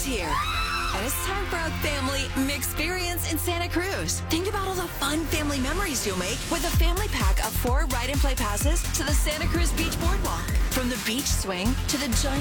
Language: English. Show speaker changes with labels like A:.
A: is here. And it's time for a family experience in Santa Cruz. Think about all the fun family memories you'll make with a family pack of 4 ride and play passes to the Santa Cruz Beach Boardwalk. From the beach swing to the giant